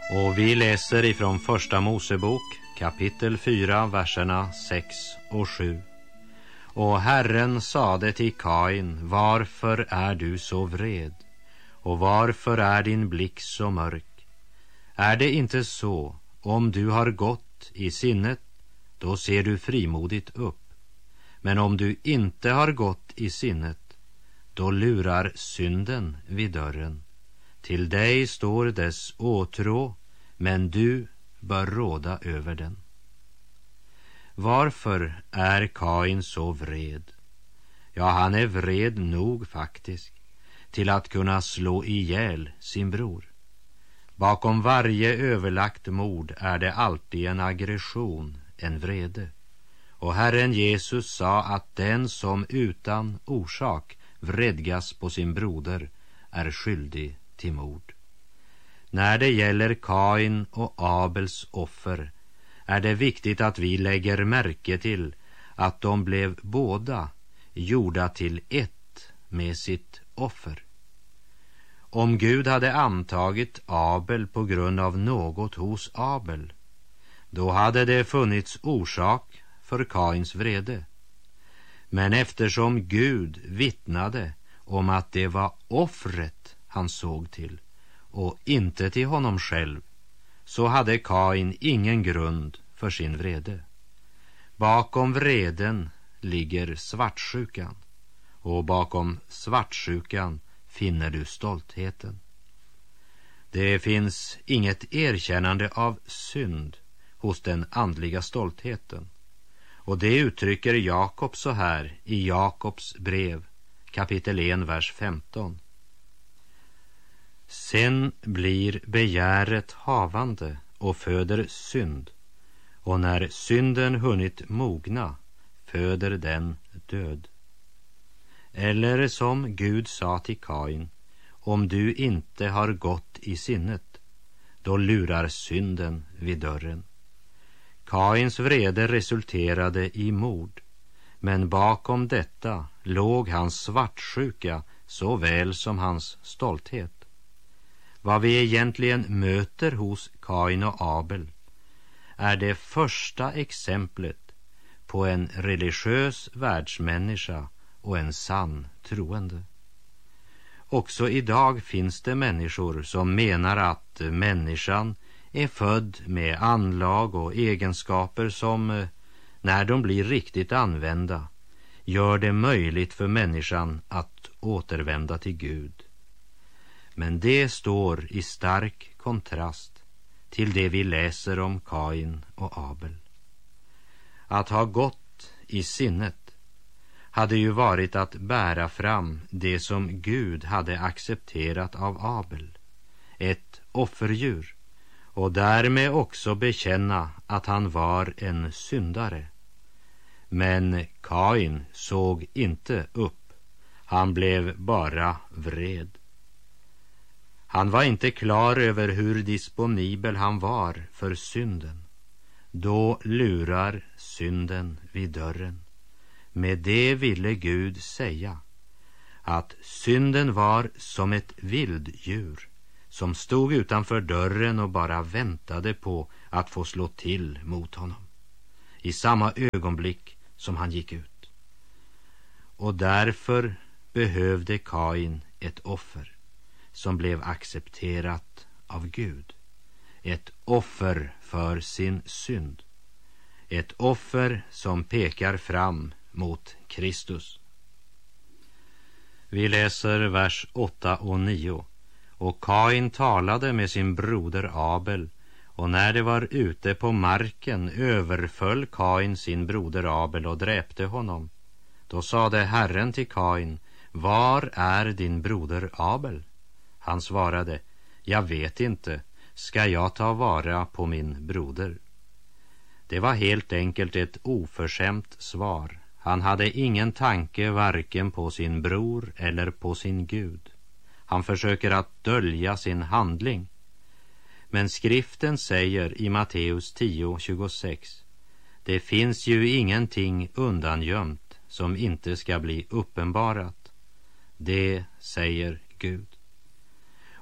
Och vi läser ifrån Första Mosebok kapitel 4, verserna 6 och 7. Och Herren sade till Kain: varför är du så vred? Och varför är din blick så mörk? Är det inte så, om du har gått i sinnet, då ser du frimodigt upp. Men om du inte har gått i sinnet, då lurar synden vid dörren. Till dig står dess åtrå, men du bör råda över den. Varför är Kain så vred? Ja, han är vred nog faktiskt till att kunna slå ihjäl sin bror. Bakom varje överlagt mord är det alltid en aggression, en vrede. Och Herren Jesus sa att den som utan orsak vredgas på sin broder är skyldig till mord. När det gäller Kain och Abels offer är det viktigt att vi lägger märke till att de blev båda gjorda till ett med sitt offer. Om Gud hade antagit Abel på grund av något hos Abel, då hade det funnits orsak för Kains vrede. Men eftersom Gud vittnade om att det var offret han såg till och inte till honom själv, så hade Kain ingen grund för sin vrede. Bakom vreden ligger svartsjukan, och bakom svartsjukan finner du stoltheten. Det finns inget erkännande av synd hos den andliga stoltheten. Och det uttrycker Jakob så här i Jakobs brev, kapitel 1, vers 15. Sen blir begäret havande och föder synd, och när synden hunnit mogna föder den död. Eller som Gud sa till Kain: om du inte har gått i sinnet, då lurar synden vid dörren. Kains vrede resulterade i mord, men bakom detta låg hans svartsjuka såväl som hans stolthet. Vad vi egentligen möter hos Kain och Abel är det första exemplet på en religiös världsmänniska och en sann troende. Också idag finns det människor som menar att människan är född med anlag och egenskaper som, när de blir riktigt använda, gör det möjligt för människan att återvända till Gud. Men det står i stark kontrast till det vi läser om Kain och Abel. Att ha gått i sinnet hade ju varit att bära fram det som Gud hade accepterat av Abel, ett offerdjur, och därmed också bekänna att han var en syndare. Men Kain såg inte upp, han blev bara vred. Han var inte klar över hur disponibel han var för synden. Då lurar synden vid dörren. Med det ville Gud säga att synden var som ett vilddjur som stod utanför dörren och bara väntade på att få slå till mot honom i samma ögonblick som han gick ut. Och därför behövde Kain ett offer som blev accepterat av Gud. Ett offer för sin synd. Ett offer som pekar fram mot Kristus. Vi läser vers 8 och 9. Och Kain talade med sin broder Abel, och när det var ute på marken överföll Kain sin broder Abel och dräpte honom. Då sade Herren till Kain: var är din broder Abel? Han svarade: jag vet inte, ska jag ta vara på min broder? Det var helt enkelt ett oförskämt svar. Han hade ingen tanke varken på sin bror eller på sin Gud. Han försöker att dölja sin handling. Men skriften säger i Matteus 10:26: det finns ju ingenting undangömt som inte ska bli uppenbarat. Det säger Gud.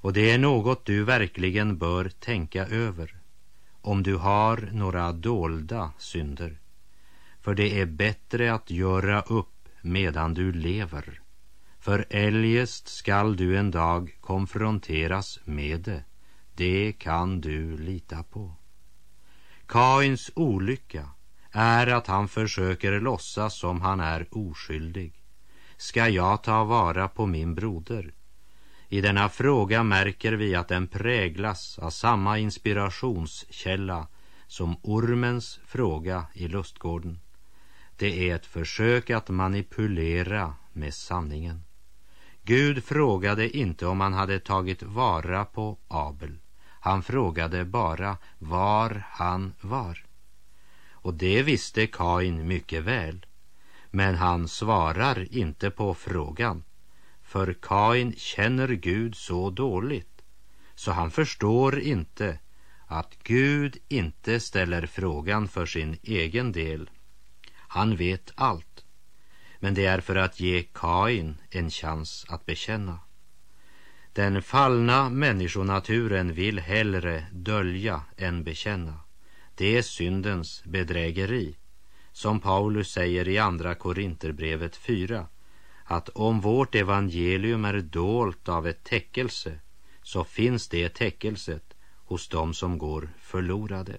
Och det är något du verkligen bör tänka över, om du har några dolda synder. För det är bättre att göra upp medan du lever, för eljest skall du en dag konfronteras med det. Det kan du lita på. Kains olycka är att han försöker låtsas som han är oskyldig. Ska jag ta vara på min broder? I denna fråga märker vi att den präglas av samma inspirationskälla som ormens fråga i lustgården. Det är ett försök att manipulera med sanningen. Gud frågade inte om han hade tagit vara på Abel. Han frågade bara var han var. Och det visste Kain mycket väl. Men han svarar inte på frågan. För Kain känner Gud så dåligt, så han förstår inte att Gud inte ställer frågan för sin egen del. Han vet allt. Men det är för att ge Kain en chans att bekänna. Den fallna människonaturen vill hellre dölja än bekänna. Det är syndens bedrägeri. Som Paulus säger i andra Korinterbrevet 4, att om vårt evangelium är dolt av ett täckelse, så finns det täckelset hos dem som går förlorade.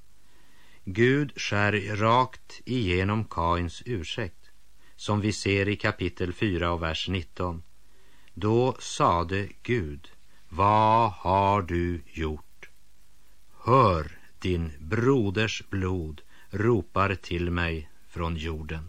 Gud skär rakt igenom Kains ursäkt, som vi ser i kapitel 4 och vers 19. Då sade Gud, vad har du gjort? Hör, din broders blod ropar till mig från jorden.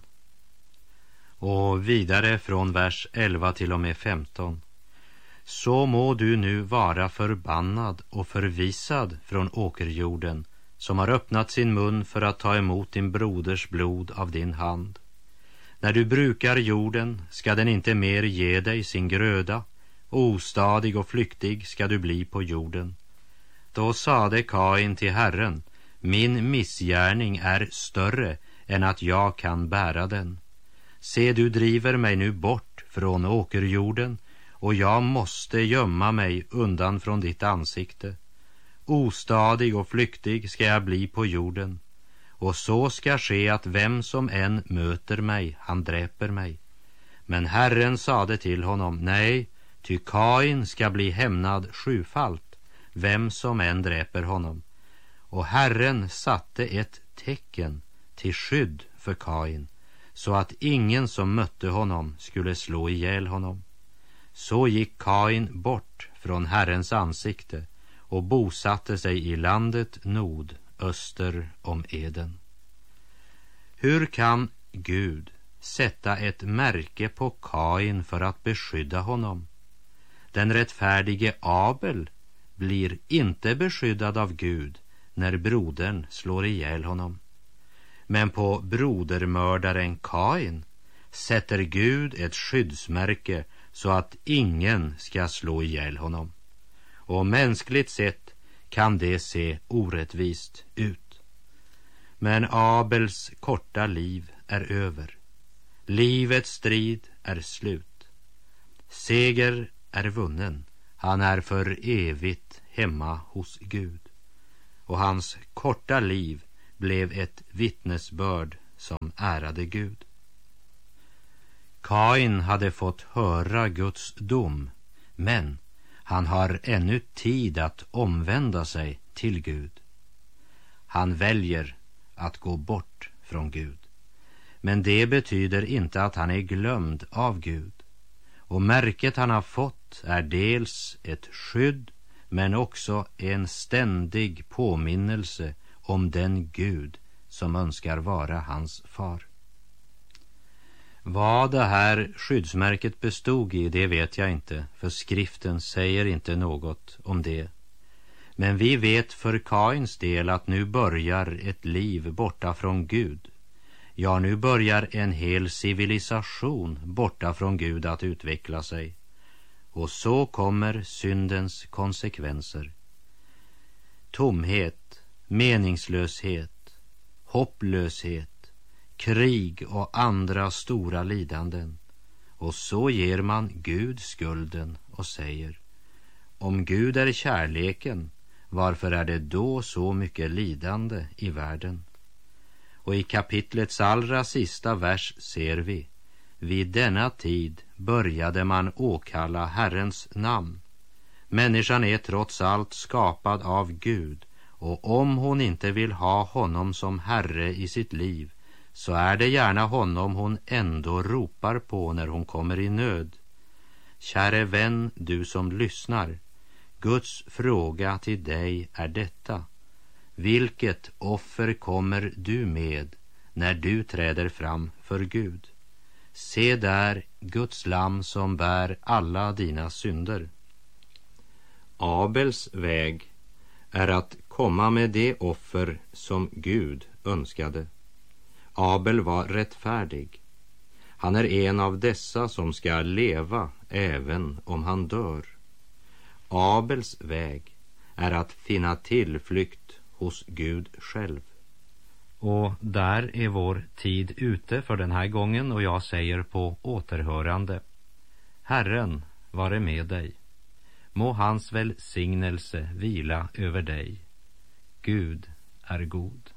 Och vidare från vers 11 till och med 15. Så må du nu vara förbannad och förvisad från åkerjorden, som har öppnat sin mun för att ta emot din broders blod av din hand. När du brukar jorden ska den inte mer ge dig sin gröda, ostadig och flyktig ska du bli på jorden. Då sade Kain till Herren, min missgärning är större än att jag kan bära den. Se, du driver mig nu bort från åkerjorden, och jag måste gömma mig undan från ditt ansikte. Ostadig och flyktig ska jag bli på jorden, och så ska ske att vem som än möter mig, han dräper mig. Men Herren sade till honom, nej, ty Kain ska bli hämnad sjufalt, vem som än dräper honom. Och Herren satte ett tecken till skydd för Kain, så att ingen som mötte honom skulle slå ihjäl honom. Så gick Kain bort från Herrens ansikte och bosatte sig i landet Nod, öster om Eden. Hur kan Gud sätta ett märke på Kain för att beskydda honom? Den rättfärdige Abel blir inte beskyddad av Gud när brodern slår ihjäl honom. Men på brodermördaren Kain sätter Gud ett skyddsmärke så att ingen ska slå ihjäl honom. Och mänskligt sett kan det se orättvist ut. Men Abels korta liv är över. Livets strid är slut. Seger är vunnen. Han är för evigt hemma hos Gud. Och hans korta liv blev ett vittnesbörd som ärade Gud. Kain hade fått höra Guds dom, men han har ännu tid att omvända sig till Gud. Han väljer att gå bort från Gud. Men det betyder inte att han är glömd av Gud. Och märket han har fått är dels ett skydd, men också en ständig påminnelse om den Gud som önskar vara hans far. Vad det här skyddsmärket bestod i, det vet jag inte, för skriften säger inte något om det. Men vi vet för Kains del att nu börjar ett liv borta från Gud. Ja, nu börjar en hel civilisation borta från Gud att utveckla sig. Och så kommer syndens konsekvenser. Tomhet, meningslöshet, hopplöshet, krig och andra stora lidanden. Och så ger man Gud skulden och säger: om Gud är kärleken, varför är det då så mycket lidande i världen? Och i kapitlets allra sista vers ser vi: vid denna tid började man åkalla Herrens namn. Människan är trots allt skapad av Gud, och om hon inte vill ha honom som Herre i sitt liv, så är det gärna honom hon ändå ropar på när hon kommer i nöd. Käre vän, du som lyssnar, Guds fråga till dig är detta: vilket offer kommer du med när du träder fram för Gud? Se där Guds lamm som bär alla dina synder. Abels väg är att komma med det offer som Gud önskade. Abel var rättfärdig. Han är en av dessa som ska leva även om han dör. Abels väg är att finna tillflykt hos Gud själv. Och där är vår tid ute för den här gången, och jag säger på återhörande: Herren vare med dig. Må hans välsignelse vila över dig. Gud är god.